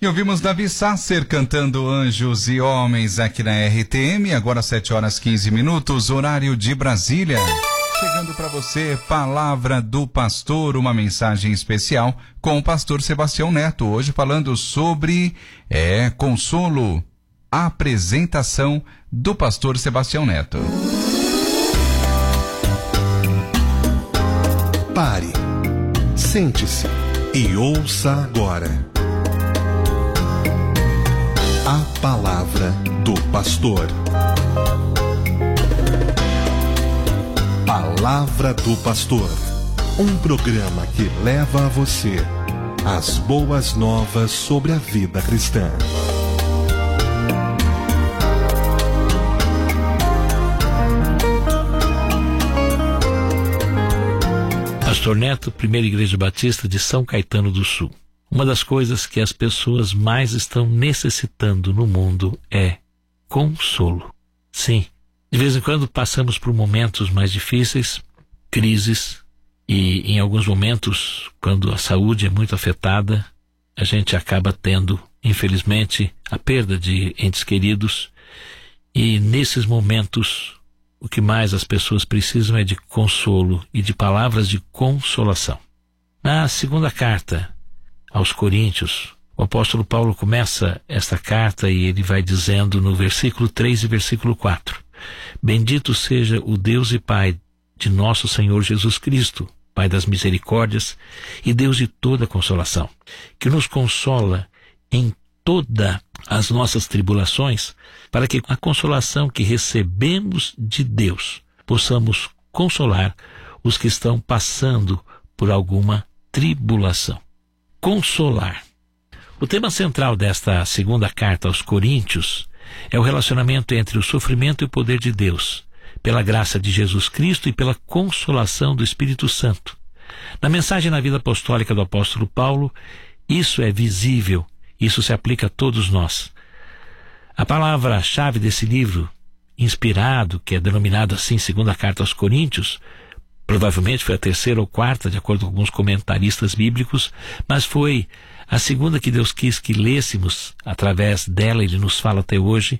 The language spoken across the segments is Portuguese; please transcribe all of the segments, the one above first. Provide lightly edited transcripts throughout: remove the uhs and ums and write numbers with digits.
E ouvimos Davi Sasser cantando Anjos e Homens aqui na RTM, agora 7h15, horário de Brasília. Chegando para você, Palavra do Pastor, uma mensagem especial com o pastor Sebastião Neto, hoje falando sobre consolo, a apresentação do pastor Sebastião Neto. Pare, sente-se e ouça agora a Palavra do Pastor. Palavra do Pastor, um programa que leva a você as boas novas sobre a vida cristã. Pastor Neto, Primeira Igreja Batista de São Caetano do Sul. Uma das coisas que as pessoas mais estão necessitando no mundo é consolo. Sim, de vez em quando passamos por momentos mais difíceis, crises, e em alguns momentos, quando a saúde é muito afetada, a gente acaba tendo, infelizmente, a perda de entes queridos, e nesses momentos, o que mais as pessoas precisam é de consolo e de palavras de consolação. Na segunda carta aos Coríntios, o apóstolo Paulo começa esta carta e ele vai dizendo no versículo 3 e versículo 4: Bendito seja o Deus e Pai de nosso Senhor Jesus Cristo, Pai das misericórdias e Deus de toda consolação, que nos consola em todas as nossas tribulações, para que com a consolação que recebemos de Deus possamos consolar os que estão passando por alguma tribulação. Consolar. O tema central desta segunda carta aos Coríntios é o relacionamento entre o sofrimento e o poder de Deus, pela graça de Jesus Cristo e pela consolação do Espírito Santo. Na mensagem na vida apostólica do apóstolo Paulo, isso é visível, isso se aplica a todos nós. A palavra-chave desse livro, inspirado, que é denominado assim segunda carta aos Coríntios, provavelmente foi a terceira ou quarta, de acordo com alguns comentaristas bíblicos, mas foi a segunda que Deus quis que lêssemos. Através dela ele nos fala até hoje.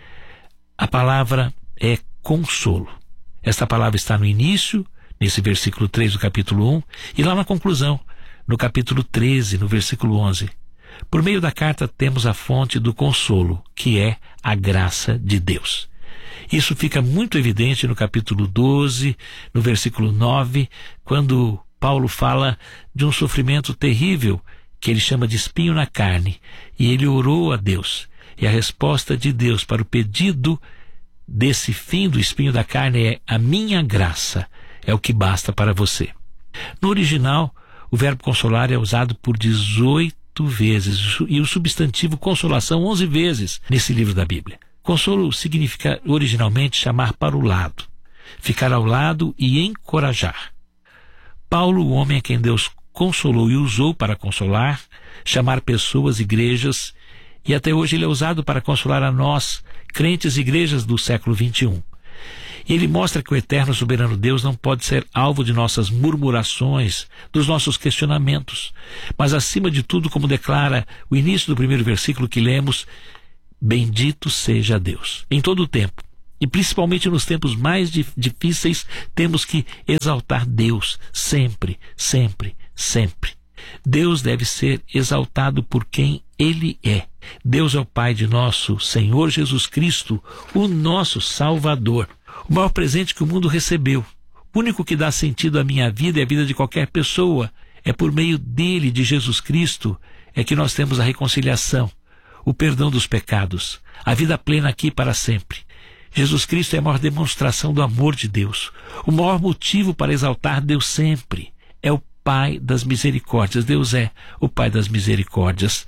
A palavra é consolo. Esta palavra está no início, nesse versículo 3 do capítulo 1, e lá na conclusão, no capítulo 13, no versículo 11. Por meio da carta temos a fonte do consolo, que é a graça de Deus. Isso fica muito evidente no capítulo 12, no versículo 9, quando Paulo fala de um sofrimento terrível que ele chama de espinho na carne, e ele orou a Deus. E a resposta de Deus para o pedido desse fim do espinho da carne é: a minha graça é o que basta para você. No original, o verbo consolar é usado por 18 vezes, e o substantivo consolação 11 vezes nesse livro da Bíblia. Consolo significa originalmente chamar para o lado, ficar ao lado e encorajar. Paulo, o homem a quem Deus consolou e usou para consolar, chamar pessoas, igrejas, e até hoje ele é usado para consolar a nós, crentes e igrejas do século XXI. Ele mostra que o eterno soberano Deus não pode ser alvo de nossas murmurações, dos nossos questionamentos, mas acima de tudo, como declara o início do primeiro versículo que lemos, bendito seja Deus. Em todo o tempo, e principalmente nos tempos mais difíceis, temos que exaltar Deus sempre, sempre, sempre. Deus deve ser exaltado por quem Ele é. Deus é o Pai de nosso Senhor Jesus Cristo, o nosso Salvador. O maior presente que o mundo recebeu, o único que dá sentido à minha vida e à vida de qualquer pessoa, é por meio dele, de Jesus Cristo, é que nós temos a reconciliação, o perdão dos pecados, a vida plena aqui para sempre. Jesus Cristo é a maior demonstração do amor de Deus, o maior motivo para exaltar Deus sempre. É o Pai das misericórdias. Deus é o Pai das misericórdias.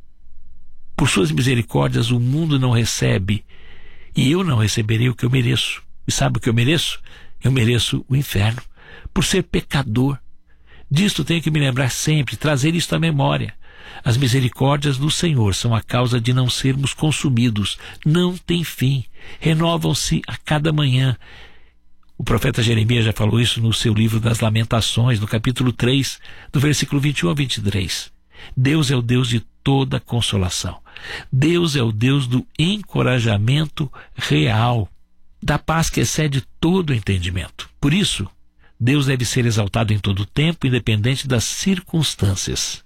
Por suas misericórdias o mundo não recebe, e eu não receberei o que eu mereço. E sabe o que eu mereço? Eu mereço o inferno, por ser pecador. Disto tenho que me lembrar sempre, trazer isto à memória. As misericórdias do Senhor são a causa de não sermos consumidos. Não tem fim. Renovam-se a cada manhã. O profeta Jeremias já falou isso no seu livro das Lamentações, no capítulo 3, do versículo 21 ao 23. Deus é o Deus de toda consolação. Deus é o Deus do encorajamento real, da paz que excede todo o entendimento. Por isso, Deus deve ser exaltado em todo o tempo, independente das circunstâncias.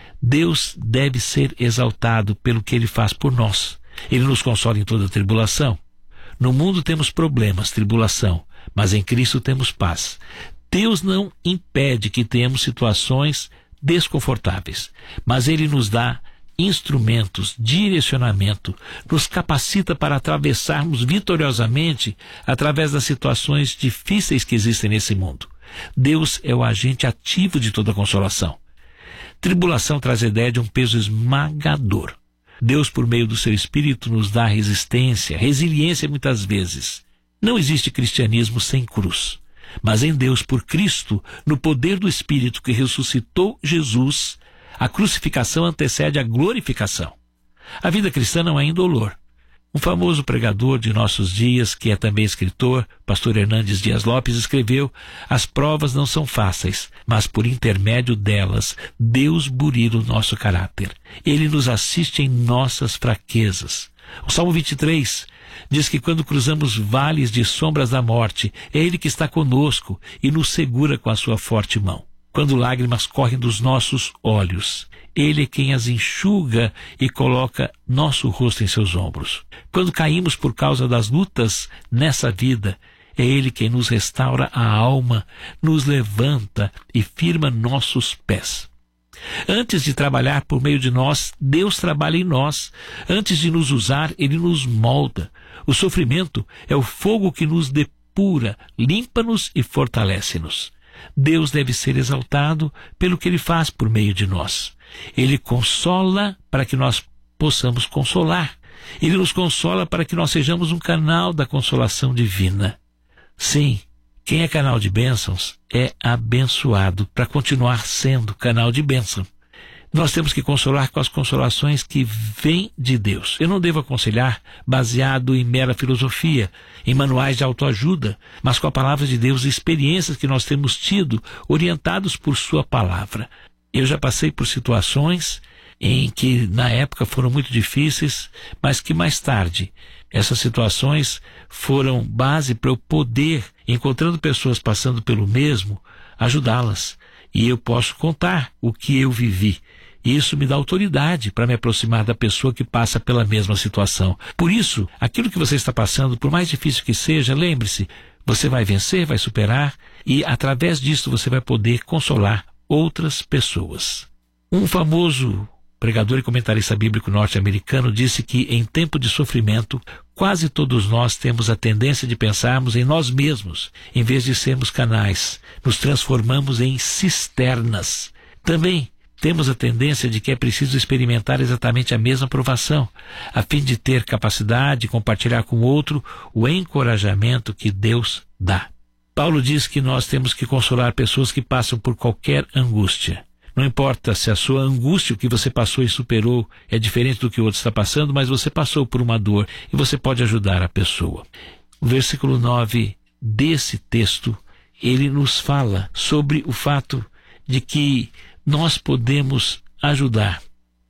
Deus deve ser exaltado pelo que Ele faz por nós. Ele nos consola em toda tribulação. No mundo temos problemas, tribulação, mas em Cristo temos paz. Deus não impede que tenhamos situações desconfortáveis, mas Ele nos dá instrumentos, direcionamento, nos capacita para atravessarmos vitoriosamente através das situações difíceis que existem nesse mundo. Deus é o agente ativo de toda consolação. Tribulação traz a ideia de um peso esmagador. Deus, por meio do seu Espírito, nos dá resistência, resiliência muitas vezes. Não existe cristianismo sem cruz. Mas em Deus, por Cristo, no poder do Espírito que ressuscitou Jesus, a crucificação antecede a glorificação. A vida cristã não é indolor. Um famoso pregador de nossos dias, que é também escritor, pastor Hernandes Dias Lopes, escreveu: as provas não são fáceis, mas por intermédio delas, Deus burila o nosso caráter. Ele nos assiste em nossas fraquezas. O Salmo 23 diz que quando cruzamos vales de sombras da morte, é Ele que está conosco e nos segura com a sua forte mão. Quando lágrimas correm dos nossos olhos, Ele é quem as enxuga e coloca nosso rosto em seus ombros. Quando caímos por causa das lutas nessa vida, é Ele quem nos restaura a alma, nos levanta e firma nossos pés. Antes de trabalhar por meio de nós, Deus trabalha em nós. Antes de nos usar, Ele nos molda. O sofrimento é o fogo que nos depura, limpa-nos e fortalece-nos. Deus deve ser exaltado pelo que Ele faz por meio de nós. Ele consola para que nós possamos consolar. Ele nos consola para que nós sejamos um canal da consolação divina. Sim, quem é canal de bênçãos é abençoado para continuar sendo canal de bênção. Nós temos que consolar com as consolações que vêm de Deus. Eu não devo aconselhar baseado em mera filosofia, em manuais de autoajuda, mas com a palavra de Deus e experiências que nós temos tido, orientados por sua palavra. Eu já passei por situações em que na época foram muito difíceis, mas que mais tarde essas situações foram base para eu poder, encontrando pessoas passando pelo mesmo, ajudá-las. E eu posso contar o que eu vivi. E isso me dá autoridade para me aproximar da pessoa que passa pela mesma situação. Por isso, aquilo que você está passando, por mais difícil que seja, lembre-se, você vai vencer, vai superar, e através disso você vai poder consolar outras pessoas. Um famoso pregador e comentarista bíblico norte-americano disse que em tempo de sofrimento, quase todos nós temos a tendência de pensarmos em nós mesmos, em vez de sermos canais. Nos transformamos em cisternas. Também temos a tendência de que é preciso experimentar exatamente a mesma provação, a fim de ter capacidade de compartilhar com o outro o encorajamento que Deus dá. Paulo diz que nós temos que consolar pessoas que passam por qualquer angústia. Não importa se a sua angústia, o que você passou e superou, é diferente do que o outro está passando, mas você passou por uma dor e você pode ajudar a pessoa. O versículo 9 desse texto, ele nos fala sobre o fato de que nós podemos ajudar,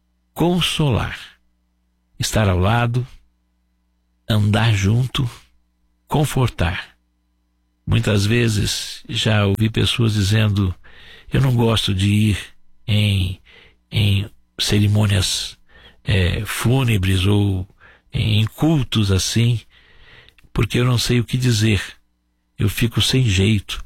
consolar, estar ao lado, andar junto, confortar. Muitas vezes já ouvi pessoas dizendo: eu não gosto de ir em cerimônias fúnebres ou em cultos assim, porque eu não sei o que dizer, eu fico sem jeito.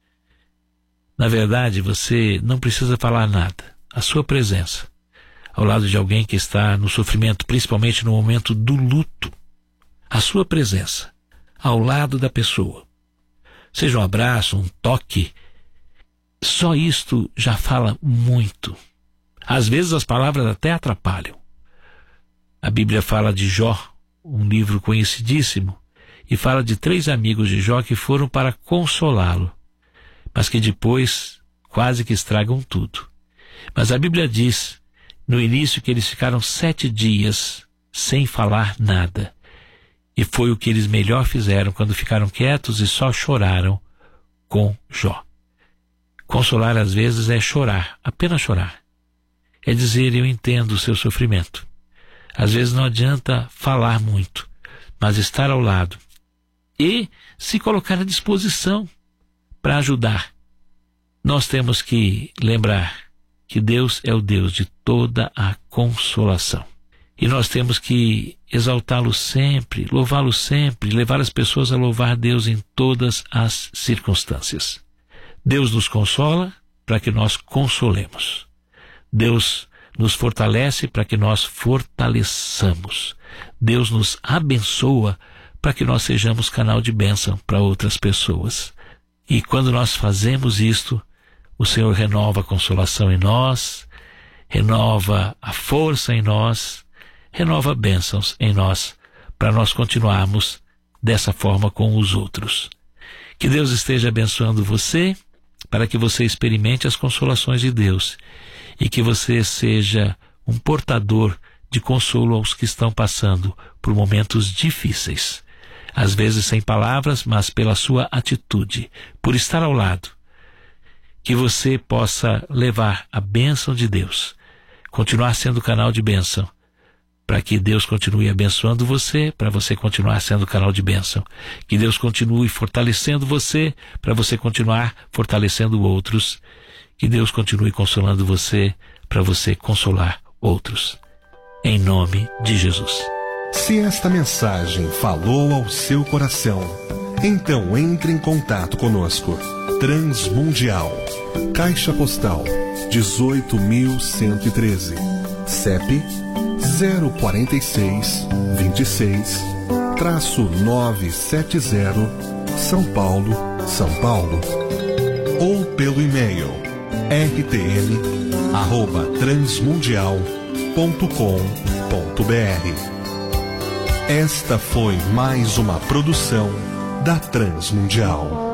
Na verdade, você não precisa falar nada. A sua presença ao lado de alguém que está no sofrimento, principalmente no momento do luto, a sua presença ao lado da pessoa, seja um abraço, um toque, só isto já fala muito. Às vezes as palavras até atrapalham. A Bíblia fala de Jó, um livro conhecidíssimo, e fala de 3 amigos de Jó que foram para consolá-lo, mas que depois quase que estragam tudo. Mas a Bíblia diz, no início, que eles ficaram 7 dias sem falar nada. E foi o que eles melhor fizeram quando ficaram quietos e só choraram com Jó. Consolar às vezes é chorar, apenas chorar. é dizer: eu entendo o seu sofrimento. Às vezes não adianta falar muito, mas estar ao lado e se colocar à disposição para ajudar. Nós temos que lembrar que Deus é o Deus de toda a consolação. E nós temos que exaltá-lo sempre, louvá-lo sempre, levar as pessoas a louvar Deus em todas as circunstâncias. Deus nos consola para que nós consolemos. Deus nos fortalece para que nós fortaleçamos. Deus nos abençoa para que nós sejamos canal de bênção para outras pessoas. E quando nós fazemos isto, o Senhor renova a consolação em nós, renova a força em nós, renova bênçãos em nós, para nós continuarmos dessa forma com os outros. Que Deus esteja abençoando você, para que você experimente as consolações de Deus e que você seja um portador de consolo aos que estão passando por momentos difíceis. Às vezes sem palavras, mas pela sua atitude, por estar ao lado. Que você possa levar a bênção de Deus, continuar sendo canal de bênção, para que Deus continue abençoando você, para você continuar sendo canal de bênção. Que Deus continue fortalecendo você, para você continuar fortalecendo outros. Que Deus continue consolando você, para você consolar outros. Em nome de Jesus. Se esta mensagem falou ao seu coração, então entre em contato conosco. Transmundial, Caixa Postal 18.113, CEP 04626-970, São Paulo, São Paulo. Ou pelo e-mail rtm@transmundial.com.br. Esta foi mais uma produção da Transmundial.